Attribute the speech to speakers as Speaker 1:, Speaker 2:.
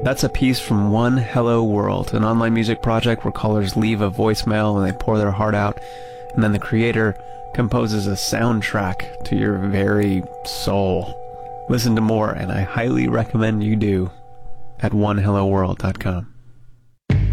Speaker 1: That's a piece from One Hello World, an online music project where callers leave a voicemail and they pour their heart out, and then the creator composes a soundtrack to your very soul. Listen to more, and I highly recommend you do, at onehelloworld.com.